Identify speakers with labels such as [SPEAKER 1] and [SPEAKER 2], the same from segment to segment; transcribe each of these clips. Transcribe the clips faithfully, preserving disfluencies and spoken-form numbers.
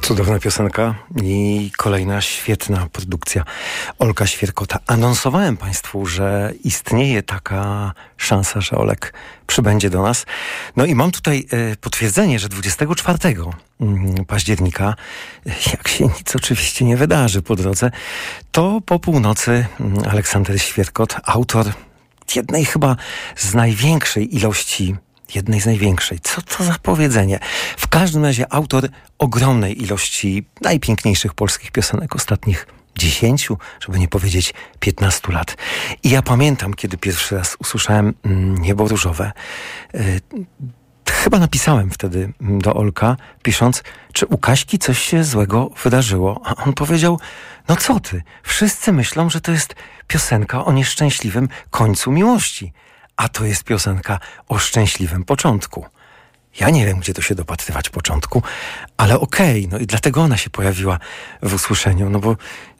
[SPEAKER 1] Cudowna piosenka i kolejna świetna produkcja Olka Świerkota. Anonsowałem Państwu, że istnieje taka szansa, że Olek przybędzie do nas. No i mam tutaj e, potwierdzenie, że dwudziestego czwartego października, jak się nic oczywiście nie wydarzy po drodze, to po północy Aleksander Świerkot, autor jednej chyba z największej ilości Jednej z największej. Co to za powiedzenie? W każdym razie autor ogromnej ilości najpiękniejszych polskich piosenek ostatnich dziesięciu, żeby nie powiedzieć piętnastu lat. I ja pamiętam, kiedy pierwszy raz usłyszałem mm, Niebo różowe. Yy, chyba napisałem wtedy do Olka, pisząc, czy u Kaśki coś się złego wydarzyło. A on powiedział, no co ty? Wszyscy myślą, że to jest piosenka o nieszczęśliwym końcu miłości. A to jest piosenka o szczęśliwym początku. Ja nie wiem, gdzie to się dopatrywać początku, ale okej, okay, no i dlatego ona się pojawiła w usłyszeniu, no bo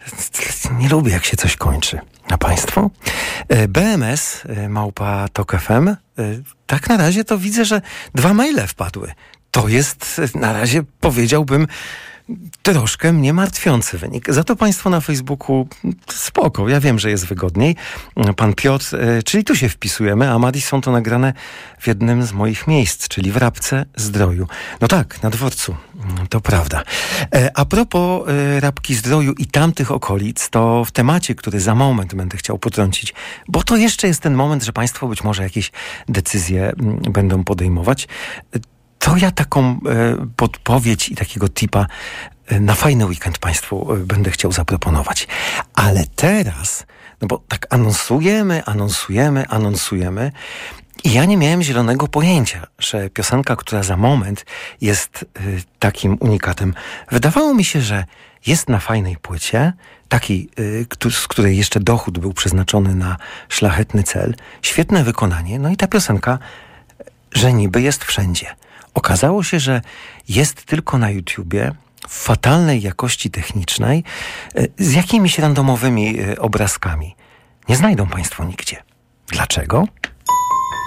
[SPEAKER 1] nie lubię, jak się coś kończy. A Państwo? B M S, małpa Tok F M, tak na razie to widzę, że dwa maile wpadły. To jest na razie, powiedziałbym, troszkę mnie martwiący wynik. Za to Państwo na Facebooku spoko, ja wiem, że jest wygodniej. Pan Piotr, czyli tu się wpisujemy, a Madison to nagrane w jednym z moich miejsc, czyli w Rabce Zdroju. No tak, na dworcu, to prawda. A propos Rabki Zdroju i tamtych okolic, to w temacie, który za moment będę chciał potrącić, bo to jeszcze jest ten moment, że Państwo być może jakieś decyzje będą podejmować. To ja taką e, podpowiedź i takiego tipa e, na fajny weekend Państwu e, będę chciał zaproponować. Ale teraz, no bo tak anonsujemy, anonsujemy, anonsujemy i ja nie miałem zielonego pojęcia, że piosenka, która za moment jest e, takim unikatem. Wydawało mi się, że jest na fajnej płycie, takiej, e, z której jeszcze dochód był przeznaczony na szlachetny cel, świetne wykonanie, no i ta piosenka, że niby jest wszędzie. Okazało się, że jest tylko na YouTubie, w fatalnej jakości technicznej, z jakimiś randomowymi obrazkami. Nie znajdą Państwo nigdzie. Dlaczego?